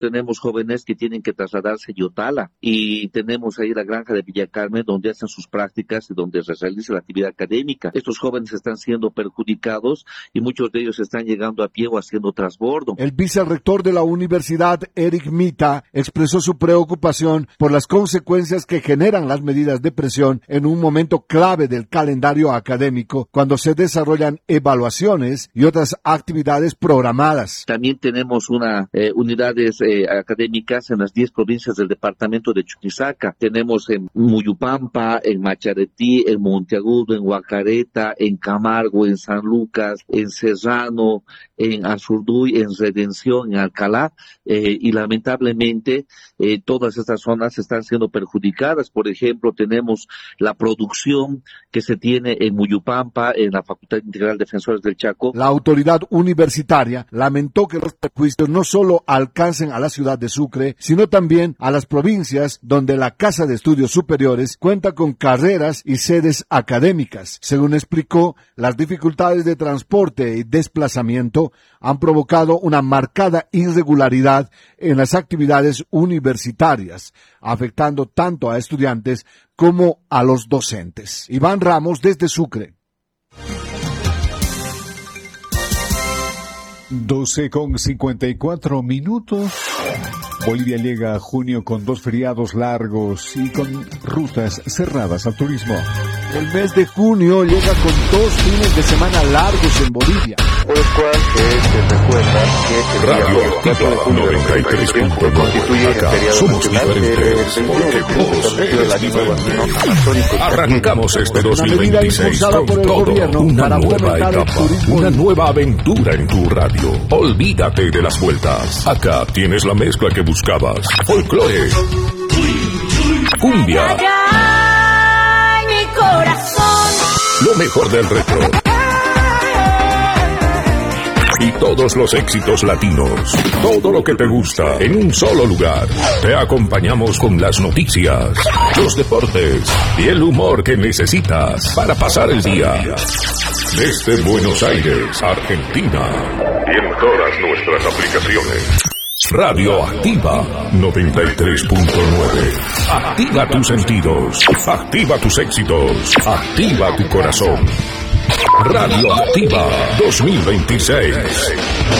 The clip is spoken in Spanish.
tenemos jóvenes que tienen que trasladarse a Yotala y tenemos ahí la granja de Villa Carmen donde hacen sus prácticas y donde se realiza la actividad académica. Estos jóvenes están siendo perjudicados y muchos de ellos están llegando a pie o haciendo transbordo. El vicerrector de la universidad, Eric Mita, expresó su preocupación por las consecuencias que generan las medidas de presión en un momento clave del calendario académico cuando se desarrollan evaluaciones y otras actividades programadas. También tenemos unidades académicas en las 10 provincias del departamento de Chuquisaca. Tenemos en Muyupampa, en Macharetí, en Monteagudo, en Huacareta, en Camargo, en San Lucas, en Serrano, en Azurduy, en Redención, en Alcalá, y lamentablemente todas estas zonas están siendo perjudicadas. Por ejemplo, tenemos la producción que se tiene en Muyupampa, en la Facultad Integral de Defensores del Chaco. La autoridad universitaria lamentó que los perjuicios no solo alcancen a la ciudad de Sucre, sino también a las provincias donde la Casa de Estudios Superiores cuenta con carreras y sedes académicas. Según explicó, las dificultades de transporte y desplazamiento han provocado una marcada irregularidad en las actividades universitarias, afectando tanto a estudiantes como a los docentes. Iván Ramos desde Sucre. 12:54. Bolivia llega a junio con 2 feriados largos y con rutas cerradas al turismo. El mes de junio llega con 2 fines de semana largos en Bolivia. Por el cual se recuerda que el Radio día 4 de junio de 93.9 constituye el feriado somos nacional diferentes porque vos eres diferente. Arrancamos este 2026 con todo, una nueva etapa, una nueva aventura en tu radio. Olvídate de las vueltas. Acá tienes la mezcla que buscabas. Folclore, cumbia, ay, mi corazón, lo mejor del retro y todos los éxitos latinos. Todo lo que te gusta en un solo lugar. Te acompañamos con las noticias, los deportes y el humor que necesitas para pasar el día. Desde Buenos Aires, Argentina, y en todas nuestras aplicaciones. Radio Activa 93.9. Activa tus sentidos, activa tus éxitos, activa tu corazón. Radio Activa 2026.